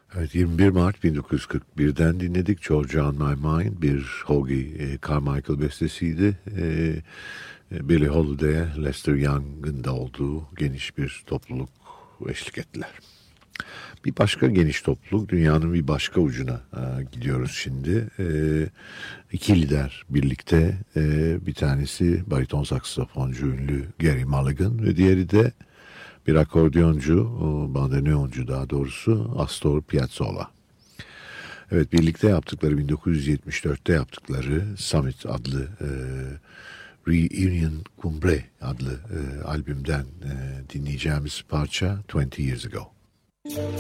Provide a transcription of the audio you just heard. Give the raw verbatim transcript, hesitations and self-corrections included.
Evet, yirmi bir Mart bin dokuz yüz kırk birden dinledik. Georgia on My Mind bir Hoagie e, Carmichael bestesiydi. E, e, Billie Holiday'e Lester Young'ın da olduğu geniş bir topluluk eşlik ettiler. Bir başka geniş topluluk, dünyanın bir başka ucuna e, gidiyoruz şimdi. E, iki lider birlikte, e, bir tanesi bariton saksafoncu ünlü Gary Mulligan ve diğeri de bir akordeoncu, bandoneoncu daha doğrusu Astor Piazzolla. Evet, birlikte yaptıkları bin dokuz yüz yetmiş dörtte yaptıkları Summit adlı e, Reunion Cumbre adlı e, albümden e, dinleyeceğimiz parça yirmi Years Ago.